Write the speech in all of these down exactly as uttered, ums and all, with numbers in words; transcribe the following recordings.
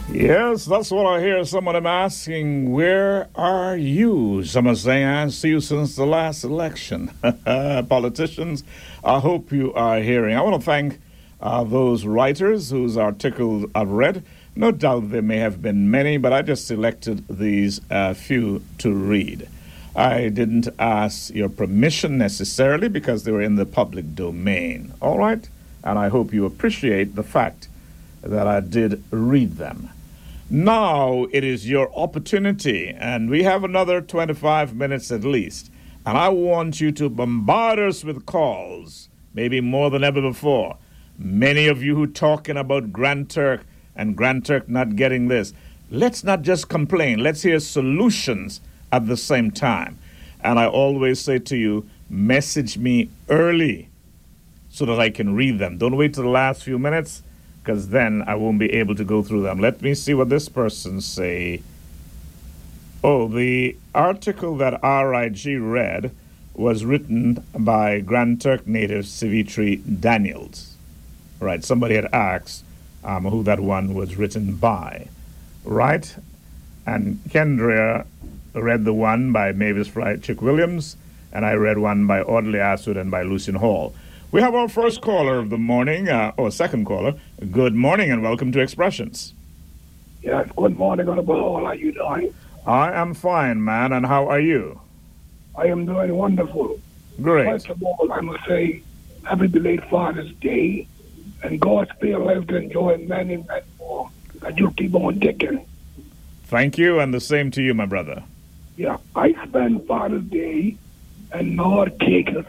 Yes, that's what I hear some of them asking. Where are you? Someone saying, I haven't seen you since the last election. Politicians, I hope you are hearing. I want to thank uh, those writers whose articles I've read. No doubt there may have been many, but I just selected these uh, few to read. I didn't ask your permission necessarily because they were in the public domain. All right? And I hope you appreciate the fact that I did read them. Now it is your opportunity, and we have another twenty-five minutes at least. And I want you to bombard us with calls, maybe more than ever before. Many of you who talking about Grand Turk and Grand Turk not getting this. Let's not just complain. Let's hear solutions at the same time. And I always say to you, message me early so that I can read them. Don't wait till the last few minutes, because then I won't be able to go through them. Let me see what this person say. Oh, the article that R I G read was written by Grand Turk native Savitri Daniels. Right, somebody had asked um, who that one was written by. Right? And Kendria read the one by Mavis Fry Chick Williams, and I read one by Audley Aswood and by Lucian Hall. We have our first caller of the morning, uh, or second caller. Good morning and welcome to Expressions. Yes, good morning, Honorable Hall. How are you doing? I am fine, man, and how are you? I am doing wonderful. Great. First of all, I must say, happy belated Father's Day, and God spare life to enjoy many, many more, and you keep on ticking. Thank you, and the same to you, my brother. Yeah, I spent Father's Day in North Caicos.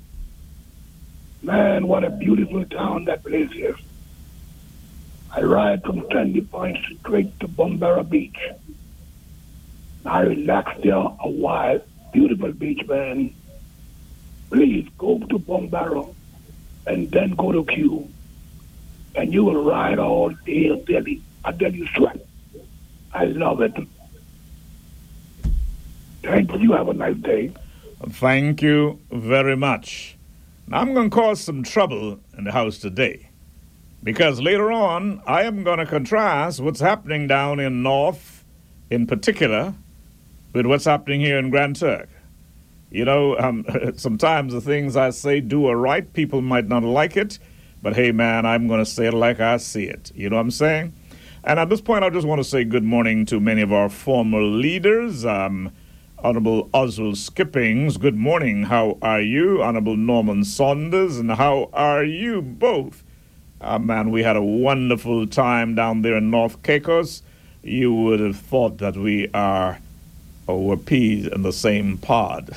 Man, what a beautiful town that place is. I ride from Sandy Point straight to Bombera Beach. I relax there a while. Beautiful beach, man. Please go to Bombera and then go to Q. And you will ride all day until you, until you sweat. I love it. Thank you. Have a nice day. Thank you very much. Now, I'm going to cause some trouble in the house today, because later on, I am going to contrast what's happening down in North, in particular, with what's happening here in Grand Turk. You know, um, sometimes the things I say do are right. People might not like it, but hey, man, I'm going to say it like I see it. You know what I'm saying? And at this point, I just want to say good morning to many of our former leaders. Um, Honorable Oswald Skippings, good morning. How are you? Honorable Norman Saunders, and how are you both? Uh, man, we had a wonderful time down there in North Caicos. You would have thought that we are, or were peas in the same pod.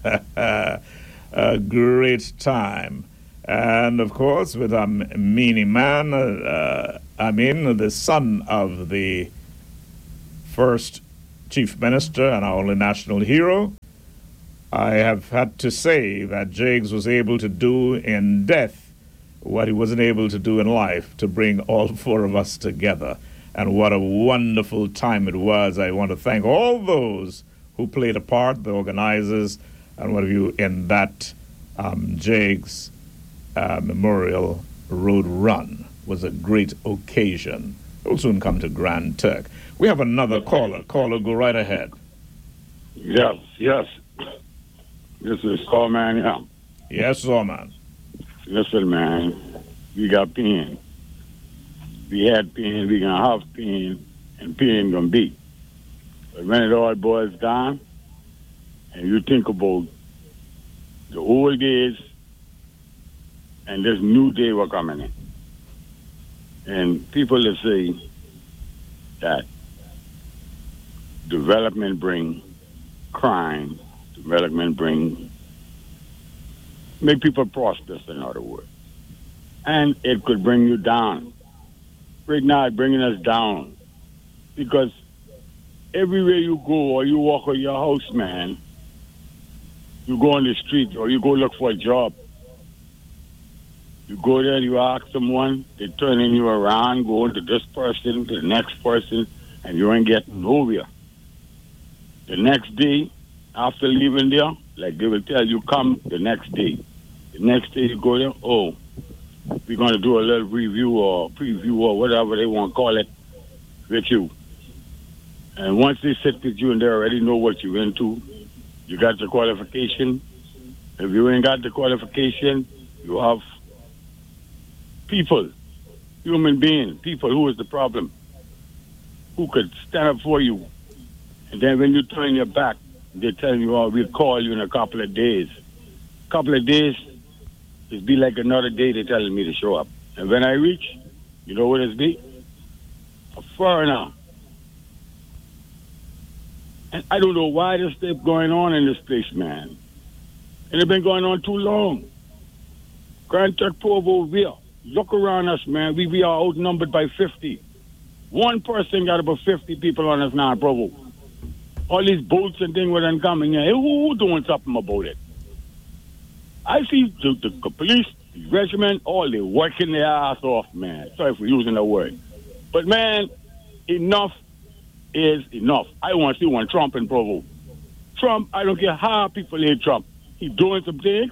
A great time. And, of course, with um, Meanie Man, uh, I mean, the son of the first Chief Minister and our only national hero, I have had to say that Jakes was able to do in death what he wasn't able to do in life, to bring all four of us together. And what a wonderful time it was. I want to thank all those who played a part, the organizers, and what have you, in that um, Jakes uh, Memorial Road Run. Was a great occasion. We'll soon come to Grand Turk. We have another caller. Caller, go right ahead. Yes, yes. This is Sawman, yeah. Yes, Sawman. Listen, man, we got pain. We had pain, we gonna have pain, and pain gonna be. But when it all boils down, and you think about the old days, and this new day we're coming in. And people that say that development bring crime, development bring, make people prosperous, in other words. And it could bring you down. Right now, it's bringing us down. Because everywhere you go or you walk on your house, man, you go on the street or you go look for a job. You go there, you ask someone, they're turning you around, going to this person, to the next person, and you ain't getting nowhere. The next day, after leaving there, like they will tell you, come the next day. The next day you go there, oh, we're going to do a little review or preview or whatever they want to call it. with you. And once they sit with you and they already know what you're into, you got the qualification. If you ain't got the qualification, you have people, human beings, people who is the problem, who could stand up for you. And then when you turn your back, they tell you, oh, we'll call you in a couple of days. A couple of days, it'd be like another day they're telling me to show up. And when I reach, you know what it's be? A foreigner. And I don't know why this stuff going on in this place, man. And it's been going on too long. Grand Turk Provo, we are. Look around us, man. We, we are outnumbered by fifty. One person got about fifty people on us now, Provo. All these boats and things were then coming in. Hey, who, who doing something about it? I see the, the police, the regiment, all they working their ass off, man. Sorry for using that word. But, man, enough is enough. I want to see one Trump in Provo. Trump, I don't care how people hate Trump. He's doing some things.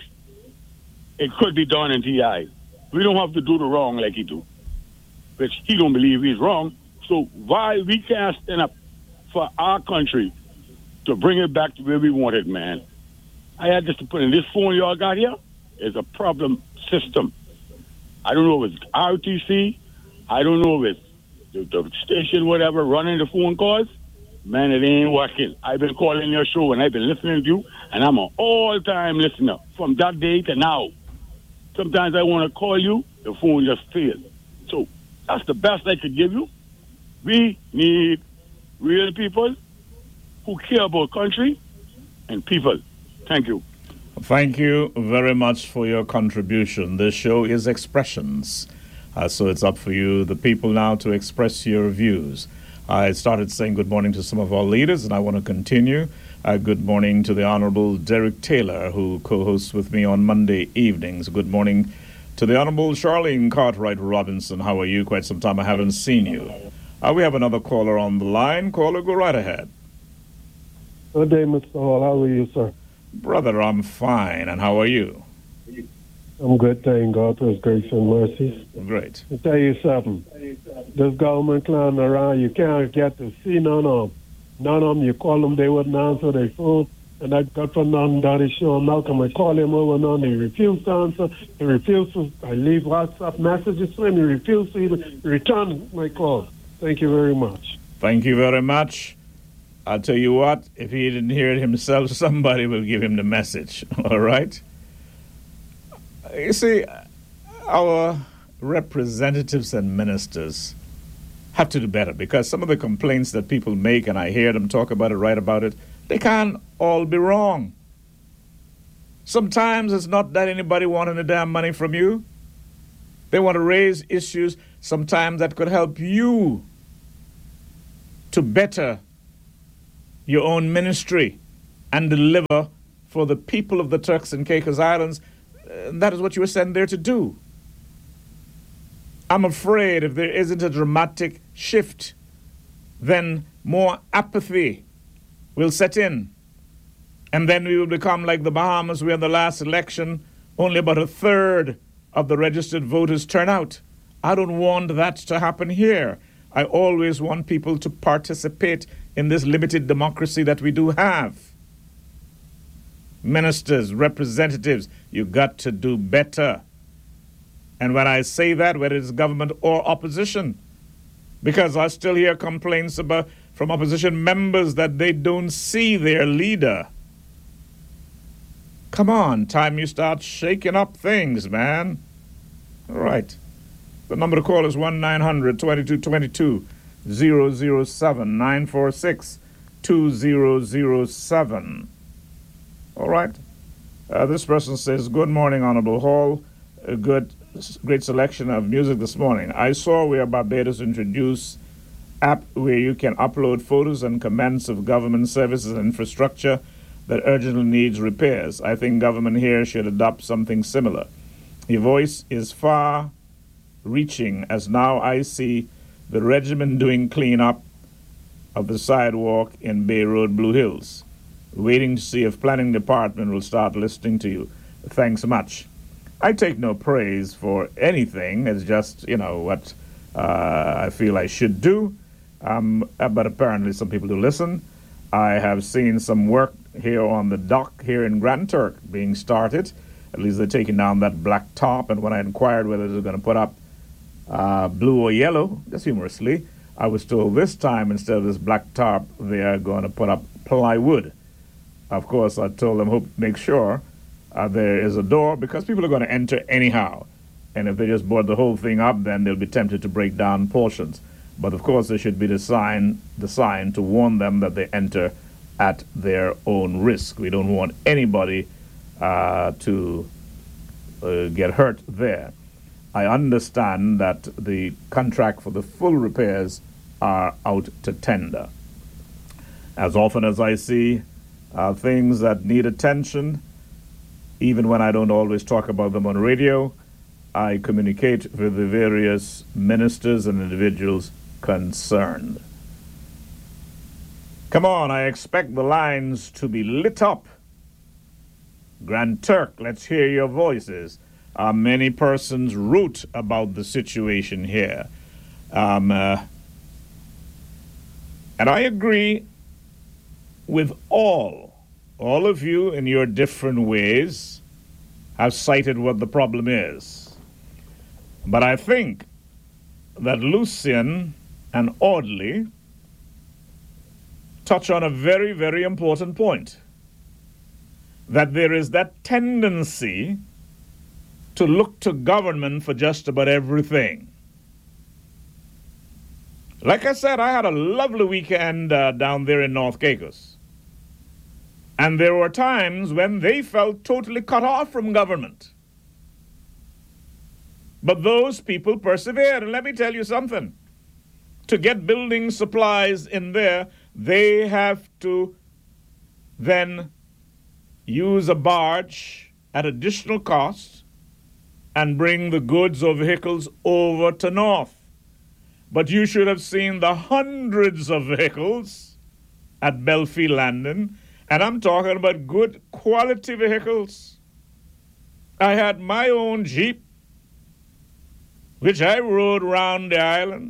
It could be done in T I. We don't have to do the wrong like he do. Which he don't believe he's wrong. So why we can't stand up for our country to bring it back to where we want it, man? I had just to put in this phone y'all got here is a problem system. I don't know if it's R T C. I don't know if it's the, the station, whatever, running the phone calls. Man, it ain't working. I've been calling your show and I've been listening to you, and I'm an all-time listener from that day to now. Sometimes I want to call you, the phone just fails. So that's the best I could give you. We need real people who care about country and people. Thank you. Thank you very much for your contribution. This show is Expressions. Uh, so it's up for you, the people, now to express your views. I started saying good morning to some of our leaders, and I want to continue. Uh, good morning to the Honorable Derek Taylor, who co-hosts with me on Monday evenings. Good morning to the Honorable Charlene Cartwright Robinson. How are you? Quite some time I haven't seen you. Uh, we have another caller on the line. Caller, go right ahead. Good day, Mister Hall. How are you, sir? Brother, I'm fine. And how are you? I'm good, thank God for His grace and mercies. Great. I'll tell you something. This government clown around, you can't get to see none of them. None of them, you call them, they wouldn't answer their phone. And I got from nothing Daddy Show Malcolm. I call him over and on, he refused to answer. He refused to, I leave WhatsApp messages to him, he refused to even return my call. Thank you very much. Thank you very much. I'll tell you what, if he didn't hear it himself, somebody will give him the message. All right? You see, our representatives and ministers have to do better, because some of the complaints that people make, and I hear them talk about it, write about it, they can't all be wrong. Sometimes it's not that anybody wanting the damn money from you. They want to raise issues sometimes that could help you to better your own ministry and deliver for the people of the Turks and Caicos Islands. And that is what you were sent there to do. I'm afraid if there isn't a dramatic shift, then more apathy will set in. And then we will become like the Bahamas, where in the last election, only about a third of the registered voters turn out. I don't want that to happen here. I always want people to participate in this limited democracy that we do have. Ministers, representatives, you got to do better. And when I say that, whether it's government or opposition, because I still hear complaints about from opposition members that they don't see their leader. Come on, time you start shaking up things, man. All right. The number to call is one nine hundred twenty-two twenty-two zero zero seven nine four six two zero zero seven. All right. Uh, this person says, good morning, Honorable Hall. A good, great selection of music this morning. I saw where Barbados introduced app where you can upload photos and comments of government services and infrastructure that urgently needs repairs. I think government here should adopt something similar. Your voice is far reaching, as now I see the regiment doing cleanup of the sidewalk in Bay Road, Blue Hills. Waiting to see if planning department will start listening to you. Thanks much. I take no praise for anything. It's just, you know, what uh, I feel I should do. Um, uh, but apparently some people do listen. I have seen some work here on the dock here in Grand Turk being started. At least they're taking down that black top. And when I inquired whether they're going to put up uh, blue or yellow, just humorously, I was told this time instead of this black top, they are going to put up plywood. Of course, I told them, hope make sure uh, there is a door because people are going to enter anyhow. And if they just board the whole thing up, then they'll be tempted to break down portions. But of course, there should be the sign, the sign to warn them that they enter at their own risk. We don't want anybody uh, to uh, get hurt there. I understand that the contract for the full repairs are out to tender. As often as I see uh, things that need attention, even when I don't always talk about them on radio, I communicate with the various ministers and individuals concerned. Come on, I expect the lines to be lit up. Grand Turk, let's hear your voices. Uh, many persons root about the situation here. Um, uh, and I agree with all, all of you in your different ways have cited what the problem is. But I think that Lucian and Audley touch on a very, very important point. That there is that tendency to look to government for just about everything. Like I said, I had a lovely weekend uh, down there in North Caicos. And there were times when they felt totally cut off from government. But those people persevered. And let me tell you something. To get building supplies in there, they have to then use a barge at additional cost and bring the goods or vehicles over to North. But you should have seen the hundreds of vehicles at Belfield Landing, and I'm talking about good quality vehicles. I had my own Jeep, which I rode around the island,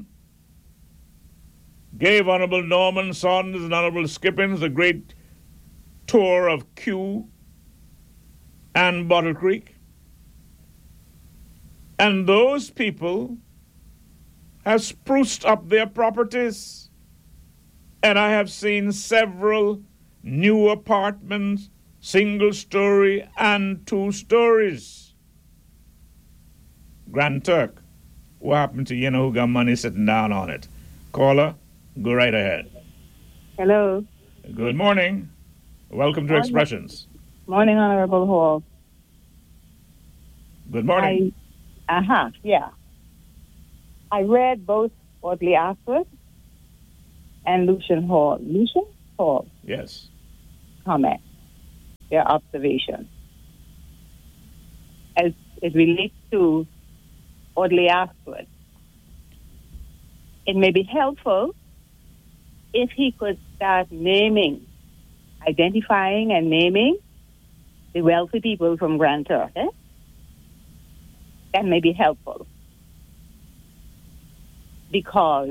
gave Honorable Norman Saunders and Honorable Skippins a great tour of Kew and Bottle Creek. And those people have spruced up their properties. And I have seen several new apartments, single story and two stories. Grand Turk, what happened to you know who got money sitting down on it? Caller, go right ahead. Hello. Good morning. Welcome to Morning. Expressions. Morning, Honorable Hall. Good morning. I, uh-huh, yeah. I read both Audley Ashford and Lucian Hall. Lucian Hall? Yes. Comment. Their observation. As it relates to Audley Ashford, it may be helpful if he could start naming, identifying and naming the wealthy people from Grand Turk. Eh? That may be helpful. Because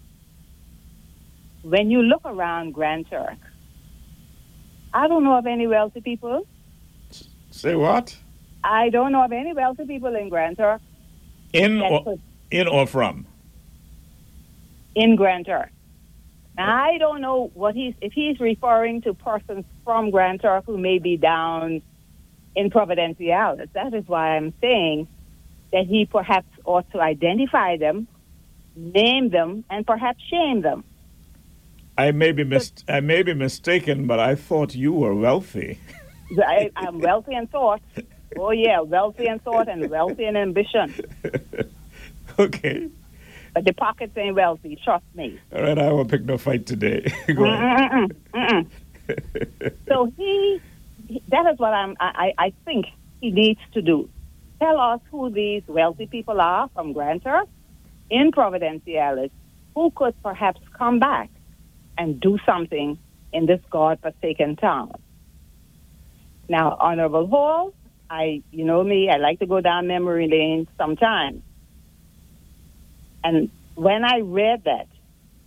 when you look around Grand Turk, I don't know of any wealthy people. Say what? I don't know of any wealthy people in Grand Turk. In that or, could- in or from? in Grand Turk. Now, I don't know what he's, if he's referring to persons from Grand Turk who may be down in Providenciales. That is why I'm saying that he perhaps ought to identify them, name them, and perhaps shame them. I may be mis- I may be mistaken, but I thought you were wealthy. I, I'm wealthy in thought. Oh, yeah, wealthy in thought and wealthy in ambition. Okay. But the pockets ain't wealthy, trust me. All right, I won't pick no fight today. Go ahead. Mm-mm, mm-mm. So he, that is what I'm, I, I think he needs to do. Tell us who these wealthy people are from Grand Turk in Providenciales who could perhaps come back and do something in this God-forsaken town. Now, Honorable Hall, I, you know me, I like to go down memory lane sometimes. And when I read that,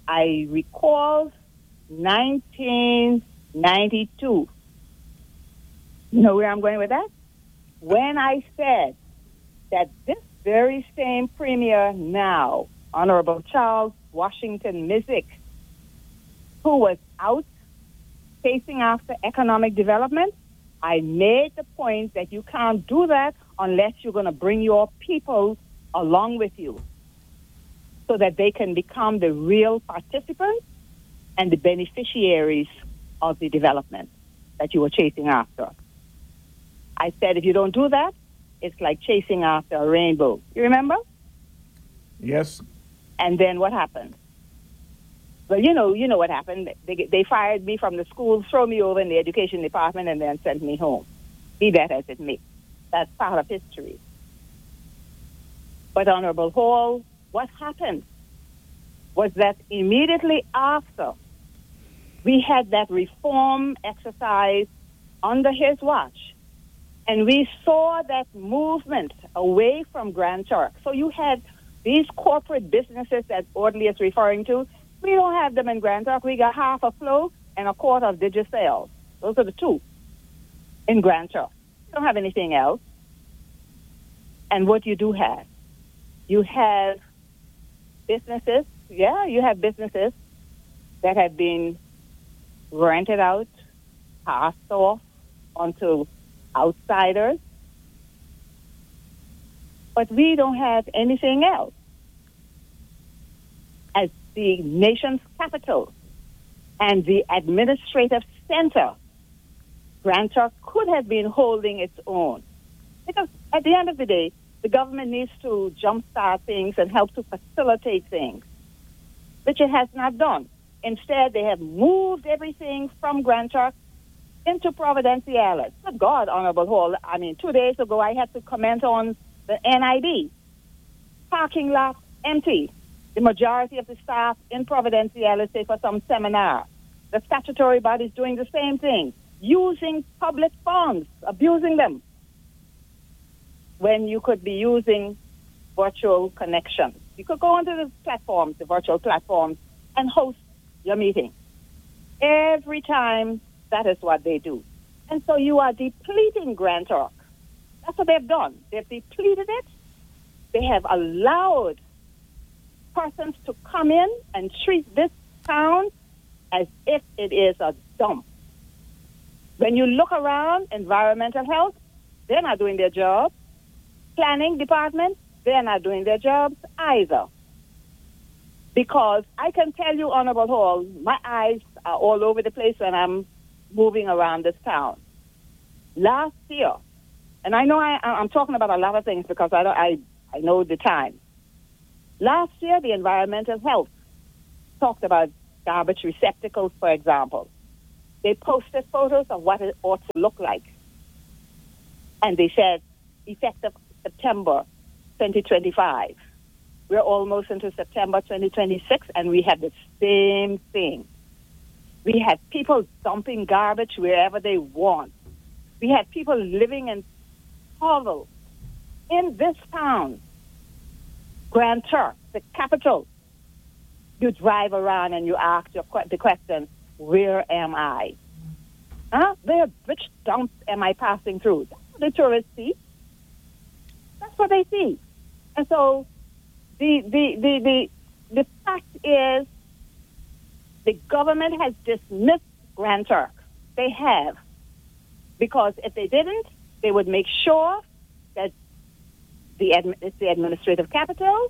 I recall nineteen ninety-two. You know where I'm going with that? When I said that this very same premier now, Honorable Charles Washington Mizik, who was out chasing after economic development, I made the point that you can't do that unless you're going to bring your people along with you so that they can become the real participants and the beneficiaries of the development that you were chasing after. I said, if you don't do that, it's like chasing after a rainbow. You remember? Yes. And then what happened? Well, you know, you know what happened. They, they fired me from the school, threw me over in the education department, and then sent me home. Be that as it may. That's part of history. But Honorable Hall, what happened was that immediately after we had that reform exercise under his watch, and we saw that movement away from Grand Turk. So you had these corporate businesses that Audley is referring to. We don't have them in Grand Turk. We got half a flow and a quarter of Digicel. Those are the two in Grand Turk. We don't have anything else. And what you do have, you have businesses, yeah, you have businesses that have been rented out, passed off onto outsiders. But we don't have anything else. As the nation's capital and the administrative center, Grand Turk could have been holding its own. Because at the end of the day, the government needs to jumpstart things and help to facilitate things, which it has not done. Instead, they have moved everything from Grand Turk into Providenciales. Good God, Honorable Hall. I mean, two days ago, I had to comment on the N I B. Parking lot empty. The majority of the staff in Providenciales say for some seminar. The statutory body is doing the same thing, using public funds, abusing them, when you could be using virtual connections. You could go onto the platforms, the virtual platforms, and host your meeting. Every time, that is what they do. And so you are depleting Grand Turk. That's what they've done. They've depleted it. They have allowed persons to come in and treat this town as if it is a dump. When you look around, environmental health, they're not doing their job. Planning department, they're not doing their jobs either. Because I can tell you, Honorable Hall, my eyes are all over the place when I'm moving around this town. Last year, and I know I, I'm talking about a lot of things because I, don't, I, I know the time. Last year, the environmental health talked about garbage receptacles, for example. They posted photos of what it ought to look like. And they said, effective September twenty twenty-five. We're almost into September twenty twenty-six, and we have the same thing. We have people dumping garbage wherever they want. We have people living in hovels in this town, Grand Turk, the capital. You drive around and you ask your, the question, where am I? Huh? Where, which dump am I passing through? That's what the tourists see. That's what they see. And so the, the, the, the, the fact is the government has dismissed Grand Turk. They have. Because if they didn't, they would make sure that the admi- it's the administrative capital.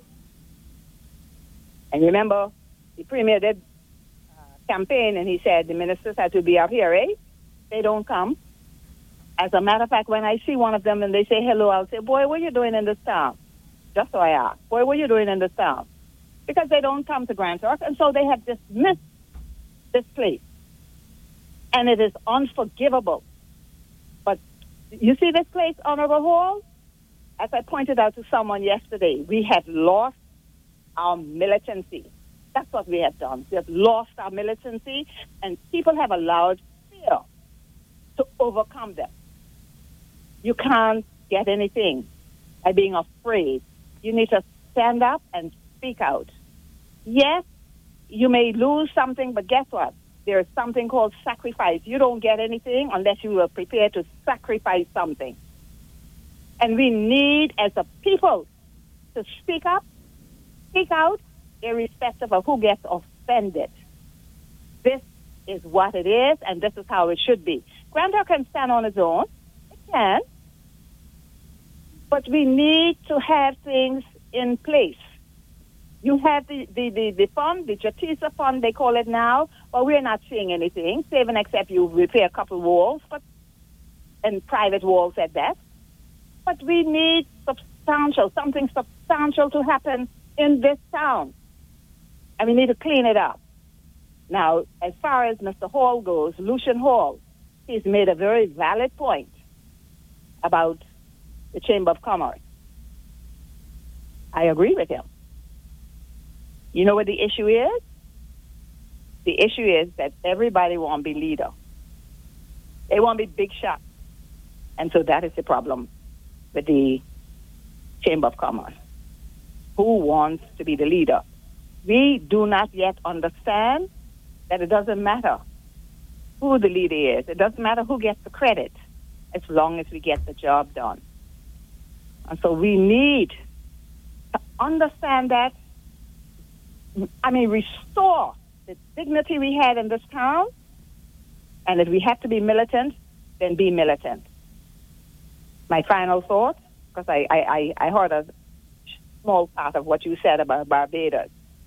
And remember, the premier did uh, campaign and he said the ministers had to be up here, eh? They don't come. As a matter of fact, when I see one of them and they say hello, I'll say, boy, what are you doing in this town? Just so I ask, boy, what are you doing in this town? Because they don't come to Grand Turk, and so they have dismissed this place. And it is unforgivable. But you see this place, Honorable Hall? As I pointed out to someone yesterday, we have lost our militancy. That's what we have done. We have lost our militancy, and people have allowed fear to overcome them. You can't get anything by being afraid. You need to stand up and speak out. Yes, you may lose something, but guess what? There's something called sacrifice. You don't get anything unless you are prepared to sacrifice something. And we need, as a people, to speak up, speak out, irrespective of who gets offended. This is what it is, and this is how it should be. Granta can stand on its own. It can. But we need to have things in place. You have the, the, the, the fund, the Jatisa fund, they call it now, but we're not seeing anything, save and except you repair a couple walls, but and private walls at that. But we need substantial, something substantial to happen in this town. And we need to clean it up. Now, as far as Mister Hall goes, Lucian Hall, he's made a very valid point about the Chamber of Commerce. I agree with him. You know what the issue is? The issue is that everybody won't be leader. They won't be big shot. And so that is the problem with the Chamber of Commerce. Who wants to be the leader? We do not yet understand that it doesn't matter who the leader is. It doesn't matter who gets the credit as long as we get the job done. And so we need to understand that, I mean, restore the dignity we had in this town. And if we have to be militant, then be militant. My final thought, because I, I, I heard a small part of what you said about Barbados.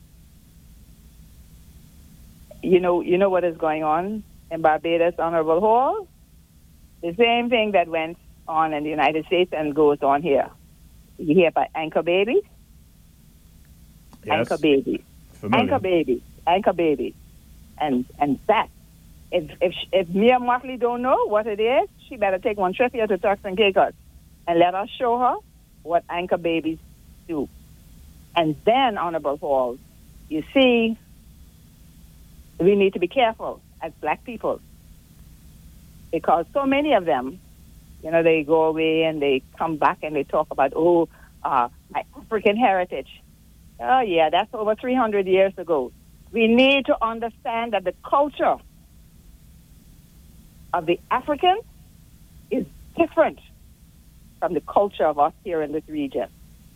You know, you know what is going on in Barbados, Honorable Hall? The same thing that went on in the United States and goes on here. You hear about anchor babies? Yes. Anchor babies. Familiar. Anchor babies. Anchor babies. And and that. If if if Mia Motley don't know what it is, she better take one trip here to Turks and Caicos and let us show her what anchor babies do. And then, Honorable Hall, you see, we need to be careful as black people because so many of them, you know, they go away and they come back and they talk about, oh, uh, my African heritage. Oh, yeah, that's over three hundred years ago. We need to understand that the culture of the Africans is different from the culture of us here in this region.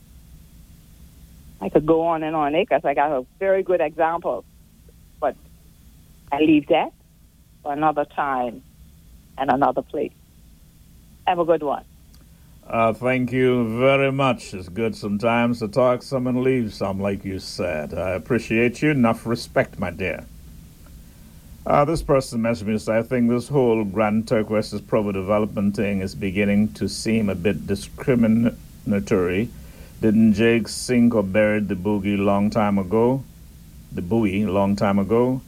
I could go on and on, because I got a very good example, but I leave that for another time and another place. Have a good one. Uh, thank you very much. It's good sometimes to talk some and leave some, like you said. I appreciate you. Enough respect, my dear. Uh, this person messaged me and said, I think this whole Grand Turk versus Provo development thing is beginning to seem a bit discriminatory. Didn't Jake sink or buried the boogie long time ago? The buoy long time ago?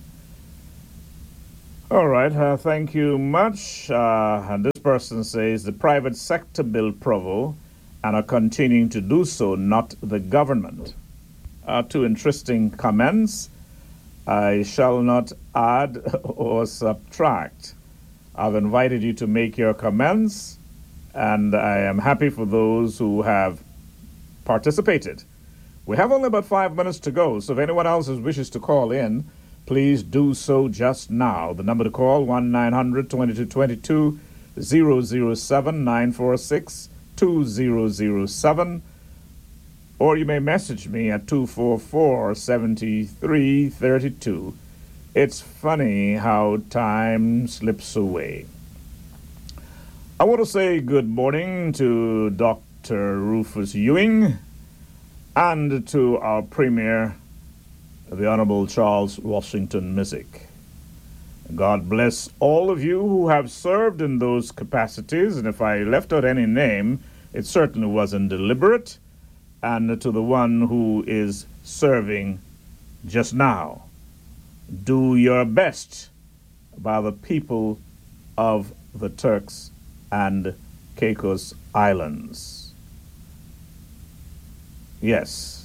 All right, uh, thank you much. Uh, and this person says the private sector built Provo and are continuing to do so, not the government. Uh, two interesting comments. I shall not add or subtract. I've invited you to make your comments, and I am happy for those who have participated. We have only about five minutes to go, so if anyone else wishes to call in, please do so just now. The number to call, one nine hundred twenty-two twenty-two, zero zero seven, nine four six, two zero zero seven. Or you may message me at two four four, seven three three two. It's funny how time slips away. I want to say good morning to Doctor Rufus Ewing and to our Premier, the Honorable Charles Washington Missick. God bless all of you who have served in those capacities, and if I left out any name, it certainly wasn't deliberate. And to the one who is serving just now, do your best by the people of the Turks and Caicos Islands. Yes.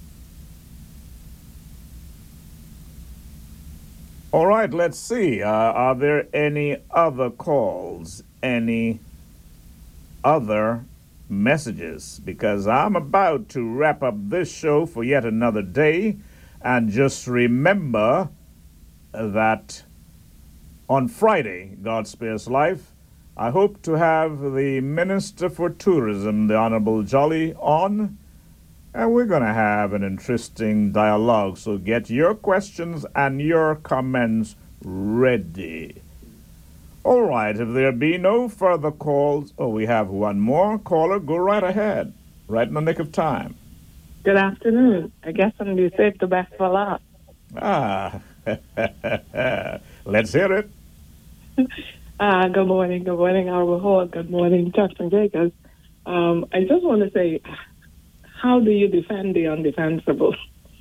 All right, let's see. Uh, are there any other calls? Any other messages? Because I'm about to wrap up this show for yet another day, And just remember that on Friday, God Spares Life, I hope to have the Minister for Tourism, the Honorable Jolly, on, and we're going to have an interesting dialogue. So get your questions and your comments ready. All right, if there be no further calls, oh, we have one more caller. Go right ahead, right in the nick of time. Good afternoon. I guess I'm going to save the best for last. Ah, let's hear it. uh, good morning. Good morning, Honorable Hall. Good morning, Jackson Jacobs. Um, I just want to say, how do you defend the undefensible?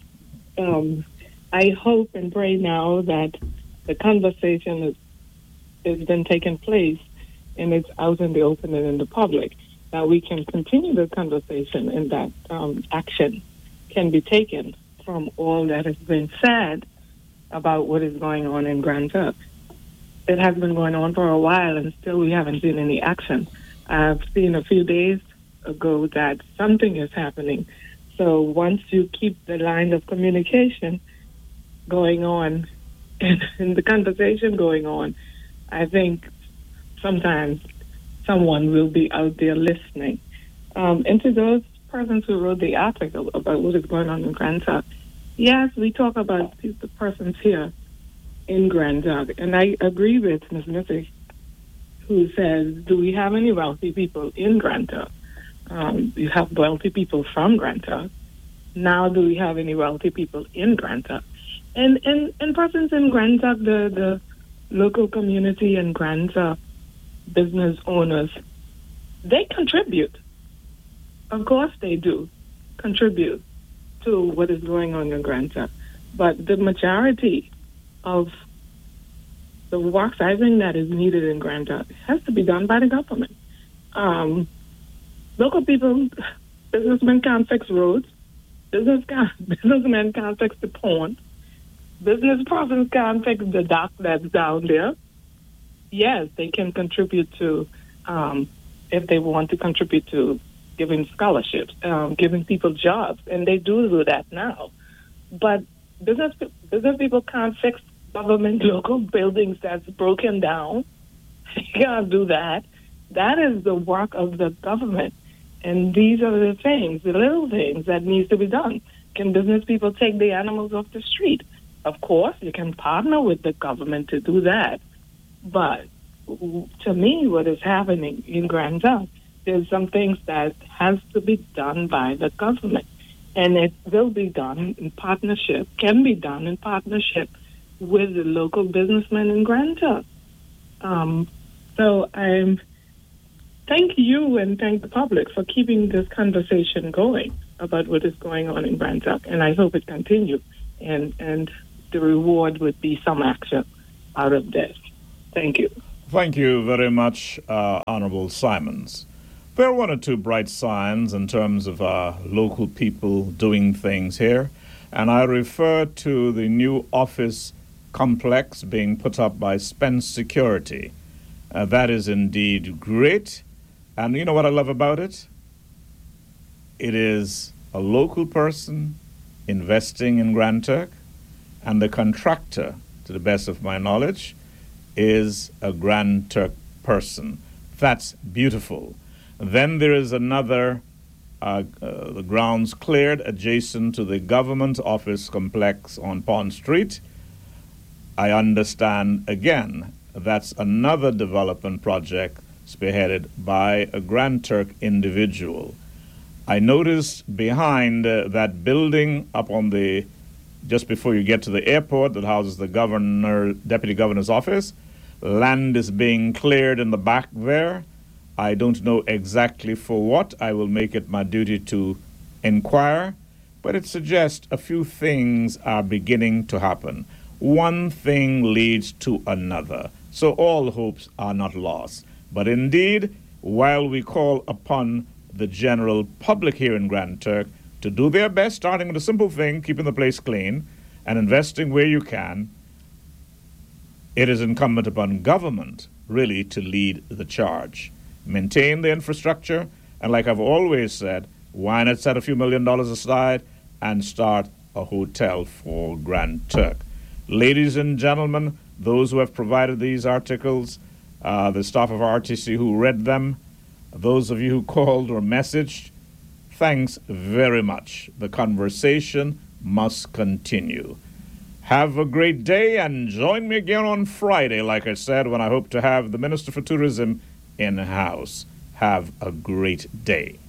Um, I hope and pray now that the conversation is, has been taking place and it's out in the open and in the public, that we can continue the conversation and that um, action can be taken from all that has been said about what is going on in Grand Turk. It has been going on for a while and still we haven't seen any action. I've seen a few days ago that something is happening. So once you keep the line of communication going on and, and the conversation going on, I think sometimes someone will be out there listening. Um, and to those persons who wrote the article about what is going on in Grand Turk, yes, we talk about the persons here in Grand Turk, and I agree with Miz Missy, who says, do we have any wealthy people in Grand Turk? Um, you have wealthy people from Grand Turk. Now, do we have any wealthy people in Grand Turk? And, and, and persons in Grand Turk, the, the local community in Grand Turk, business owners, they contribute. Of course they do contribute to what is going on in Grand Turk. But the majority of the work, I think, that is needed in Grand Turk has to be done by the government. Um, local people, businessmen can't fix roads. Business can't, businessmen can't fix the pond. Business persons can't fix the dock that's down there. Yes, they can contribute to, um, if they want to contribute to giving scholarships, um, giving people jobs, and they do do that now. But business business people can't fix government local buildings that's broken down. They can't do that. That is the work of the government. And these are the things, the little things that needs to be done. Can business people take the animals off the street? Of course, you can partner with the government to do that. But to me, what is happening in Grand Turk, there's some things that has to be done by the government. And it will be done in partnership, can be done in partnership with the local businessmen in Grand Turk. Um, so I thank you and thank the public for keeping this conversation going about what is going on in Grand Turk. And I hope it continues. And, and the reward would be some action out of this. Thank you. Thank you very much, uh, Honorable Simons. There are one or two bright signs in terms of uh, local people doing things here, and I refer to the new office complex being put up by Spence Security. Uh, that is indeed great, and you know what I love about it? It is a local person investing in Grand Turk, and the contractor, to the best of my knowledge, is a Grand Turk person. That's beautiful. Then there is another, uh, uh, the grounds cleared adjacent to the government office complex on Pond Street. I understand, again, that's another development project spearheaded by a Grand Turk individual. I noticed behind uh, that building up on the, just before you get to the airport that houses the governor, deputy governor's office, land is being cleared in the back there. I don't know exactly for what. I will make it my duty to inquire, but it suggests a few things are beginning to happen. One thing leads to another, so all hopes are not lost. But indeed, while we call upon the general public here in Grand Turk to do their best, starting with a simple thing, keeping the place clean and investing where you can, it is incumbent upon government really to lead the charge. Maintain the infrastructure, and like I've always said, why not set a few million dollars aside and start a hotel for Grand Turk. Ladies and gentlemen, those who have provided these articles, uh, the staff of R T C who read them, those of you who called or messaged, thanks very much. The conversation must continue. Have a great day and join me again on Friday, like I said, when I hope to have the Minister for Tourism in-house. Have a great day.